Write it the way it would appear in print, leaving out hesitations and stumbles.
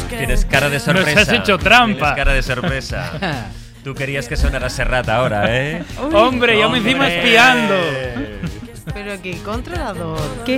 Tienes cara de sorpresa. Nos has hecho trampa. Tienes cara de sorpresa. Tú querías que sonara Serrat ahora, ¿eh? Hombre, yo me encima espiando. Pero qué controlador. ¿Qué